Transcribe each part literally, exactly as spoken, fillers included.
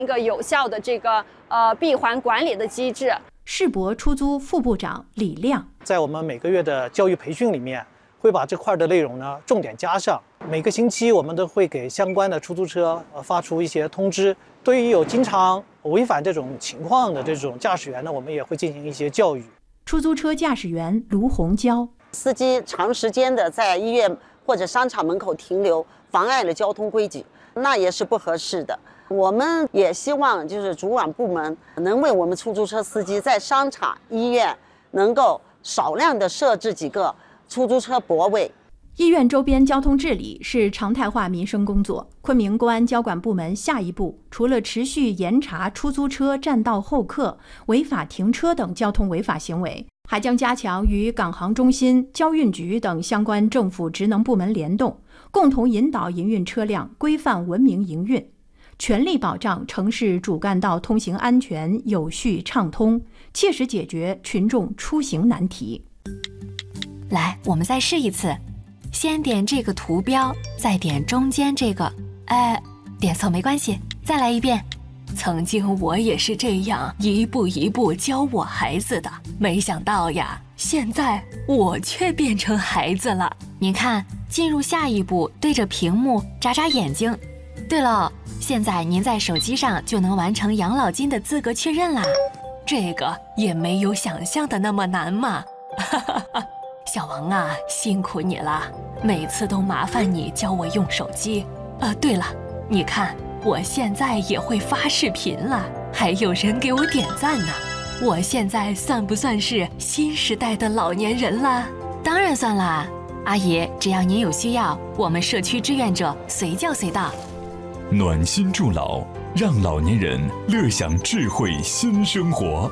一个有效的这个呃闭环管理的机制。 世博出租副部长李亮， 在我们每个月的教育培训里面，会把这块的内容呢重点加上。每个星期我们都会给相关的出租车呃发出一些通知。对于有经常违反这种情况的这种驾驶员呢，我们也会进行一些教育。 出租车驾驶员卢红娇， 司机长时间的在医院或者商场门口停留，妨碍了交通规矩，那也是不合适的。我们也希望就是主管部门能为我们出租车司机在商场、医院能够少量的设置几个出租车泊位。 医院周边交通治理是常态化民生工作。昆明公安交管部门下一步除了持续严查出租车占道候客、违法停车等交通违法行为，还将加强与港航中心、交运局等相关政府职能部门联动，共同引导营运车辆规范文明营运，全力保障城市主干道通行安全、有序畅通，切实解决群众出行难题。 来，我们再试一次，先点这个图标，再点中间这个，哎，点错没关系，再来一遍。曾经我也是这样一步一步教我孩子的，没想到呀，现在我却变成孩子了。您看，进入下一步，对着屏幕眨眨眼睛。对了，现在您在手机上就能完成养老金的资格确认啦，这个也没有想象的那么难嘛。小王啊，辛苦你了，每次都麻烦你教我用手机。呃，对了，你看我现在也会发视频了，还有人给我点赞呢。我现在算不算是新时代的老年人了？当然算啦，阿姨，只要您有需要，我们社区志愿者随叫随到。 暖心助老，让老年人乐享智慧新生活。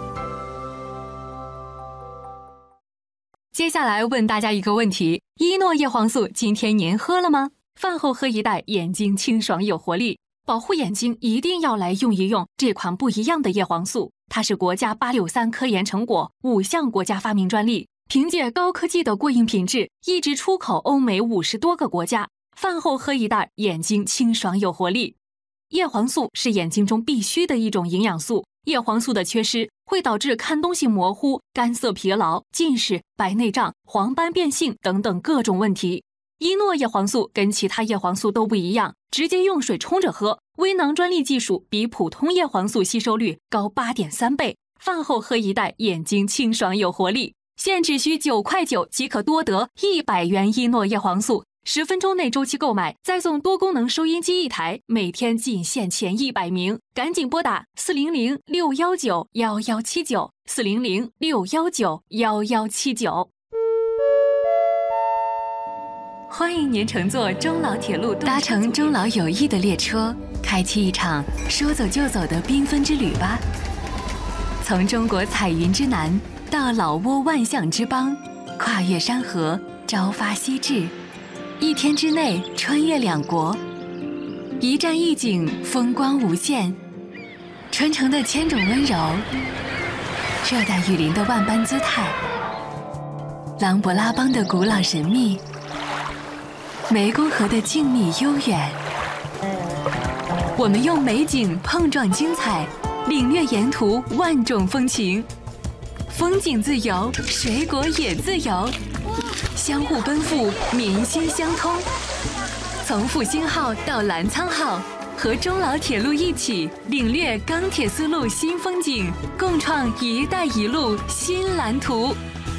接下来问大家一个问题：一诺叶黄素今天您喝了吗？饭后喝一袋，眼睛清爽有活力，保护眼睛一定要来用一用这款不一样的叶黄素。它是国家八六三科研成果，五项国家发明专利，凭借高科技的过硬品质，一直出口欧美五十多个国家。饭后喝一袋，眼睛清爽有活力。叶黄素是眼睛中必须的一种营养素，叶黄素的缺失会导致看东西模糊、干涩疲劳、近视、白内障、黄斑变性等等各种问题。一诺叶黄素跟其他叶黄素都不一样，直接用水冲着喝，微囊专利技术比普通叶黄素吸收率高 八点三 倍。饭后喝一袋，眼睛清爽有活力。现只需九块九即可多得一百元一诺叶黄素，十分钟内周期购买，再送多功能收音机一台，每天仅限前一百名，赶紧拨打四零零六一九一一七九 四零零六一九一一七九。欢迎您乘坐中老铁路，搭乘中老友谊的列车，开启一场说走就走的缤纷之旅吧。从中国彩云之南到老挝万象之邦，跨越山河，朝发夕至，一天之内穿越两国，一站一景，风光无限。春城的千种温柔，热带雨林的万般姿态，琅勃拉邦的古老神秘，湄公河的静谧悠远。我们用美景碰撞精彩，领略沿途万种风情。风景自由，水果也自由，相互奔赴，民心相通。从复兴号到澜沧号，和中老铁路一起领略钢铁丝路新风景，共创“一带一路”新蓝图。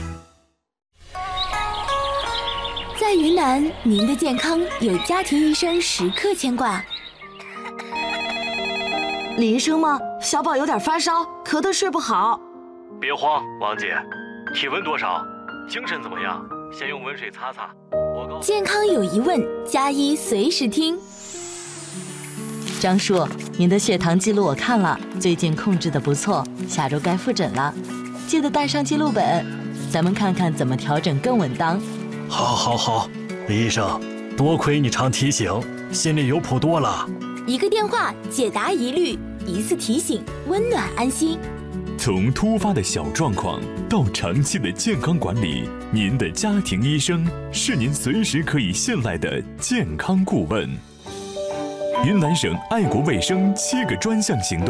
在云南，您的健康有家庭医生时刻牵挂。 李医生吗？小宝有点发烧，咳得睡不好。 别慌，王姐，体温多少？精神怎么样？先用温水擦擦。我告健康有疑问，加医随时听。 张叔，您的血糖记录我看了，最近控制得不错，下周该复诊了，记得带上记录本，咱们看看怎么调整更稳当。 好，好，好，李医生，多亏你常提醒，心里有谱多了。 一个电话解答疑虑，一次提醒温暖安心。 从突发的小状况到长期的健康管理，您的家庭医生是您随时可以信赖的健康顾问。 云南省爱国卫生七个专项行动。